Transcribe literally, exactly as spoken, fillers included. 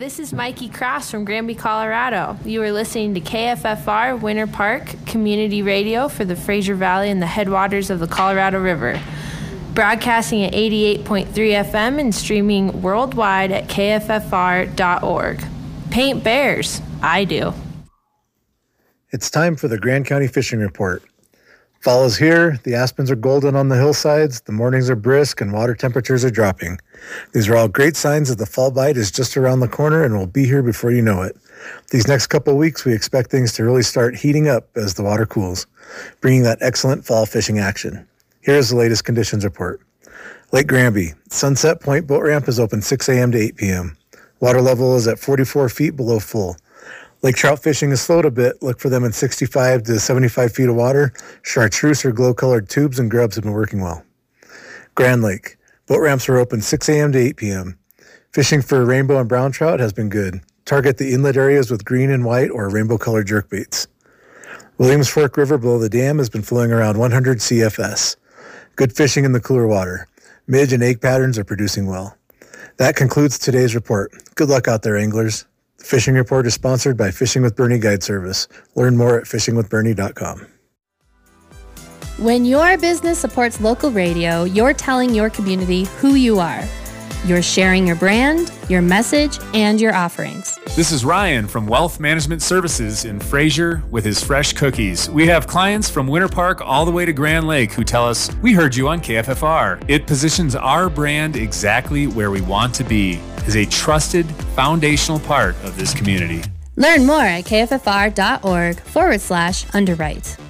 this is Mikey Cross from Granby, Colorado. You are listening to K F F R Winter Park Community Radio for the Fraser Valley and the headwaters of the Colorado River. Broadcasting at eighty-eight point three F M and streaming worldwide at K F F R dot org. Paint bears. I do. It's time for the Grand County Fishing Report. Fall is here, the aspens are golden on the hillsides, the mornings are brisk, and water temperatures are dropping. These are all great signs that the fall bite is just around the corner and will be here before you know it. These next couple of weeks, we expect things to really start heating up as the water cools, bringing that excellent fall fishing action. Here's the latest conditions report. Lake Granby, Sunset Point Boat Ramp is open six a.m. to eight p.m. Water level is at forty-four feet below full. Lake trout fishing has slowed a bit. Look for them in sixty-five to seventy-five feet of water. Chartreuse or glow-colored tubes and grubs have been working well. Grand Lake. Boat ramps are open six a.m. to eight p.m. Fishing for rainbow and brown trout has been good. Target the inlet areas with green and white or rainbow-colored jerkbaits. Williams Fork River below the dam has been flowing around one hundred C F S. Good fishing in the cooler water. Midge and egg patterns are producing well. That concludes today's report. Good luck out there, anglers. The Fishing Report is sponsored by Fishing with Bernie Guide Service. Learn more at fishing with bernie dot com. When your business supports local radio, you're telling your community who you are. You're sharing your brand, your message, and your offerings. This is Ryan from Wealth Management Services in Fraser with his fresh cookies. We have clients from Winter Park all the way to Grand Lake who tell us, we heard you on K F F R. It positions our brand exactly where we want to be, as a trusted, foundational part of this community. Learn more at kffr.org forward slash underwrite.